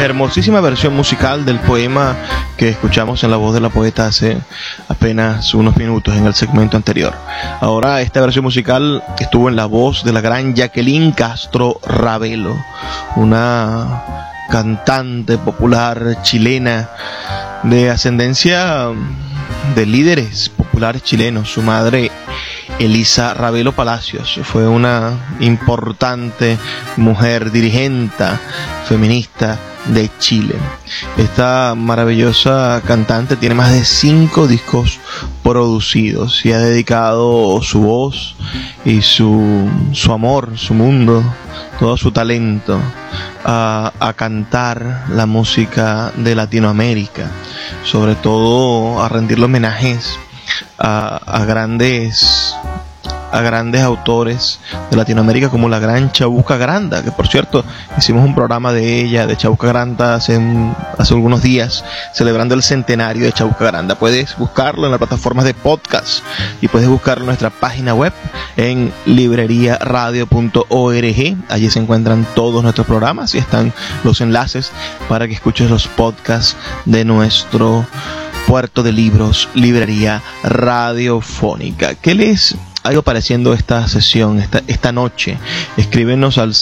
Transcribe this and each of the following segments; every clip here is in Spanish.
hermosísima versión musical del poema que escuchamos en la voz de la poeta hace apenas unos minutos en el segmento anterior. Ahora esta versión musical estuvo en la voz de la gran Jacqueline Castro Ravelo, una cantante popular chilena de ascendencia de líderes populares chilenos. Su madre, Elisa Ravelo Palacios, fue una importante mujer dirigente feminista de Chile. Esta maravillosa cantante tiene más de 5 discos producidos y ha dedicado su voz y su amor, su mundo, todo su talento a cantar la música de Latinoamérica, sobre todo a rendirle homenajes a grandes autores de Latinoamérica, como la gran Chabuca Granda, que por cierto hicimos un programa de ella, de Chabuca Granda, hace algunos días, celebrando el centenario de Chabuca Granda. Puedes buscarlo en las plataformas de podcast y puedes buscarlo en nuestra página web en libreriaradio.org. Allí se encuentran todos nuestros programas y están los enlaces para que escuches los podcasts de nuestro puerto de libros, Librería Radiofónica. ¿Qué les ha ido pareciendo esta sesión, esta noche? Escríbenos al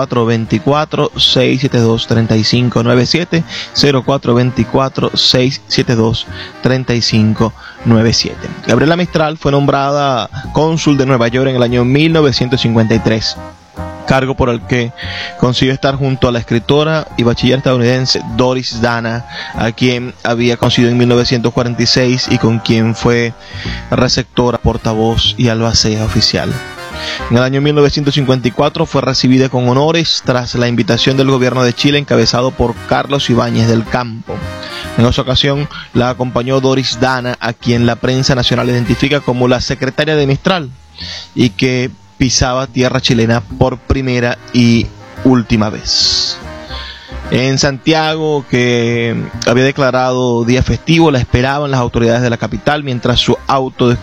0424-672-3597, 0424-672-3597. Gabriela Mistral fue nombrada cónsul de Nueva York en el año 1953. Cargo por el que consiguió estar junto a la escritora y bachiller estadounidense Doris Dana, a quien había conocido en 1946 y con quien fue receptora, portavoz y albacea oficial. En el año 1954 fue recibida con honores tras la invitación del gobierno de Chile, encabezado por Carlos Ibáñez del Campo. En esa ocasión la acompañó Doris Dana, a quien la prensa nacional identifica como la secretaria de Mistral y que pisaba tierra chilena por primera y última vez. En Santiago, que había declarado día festivo, la esperaban las autoridades de la capital mientras su auto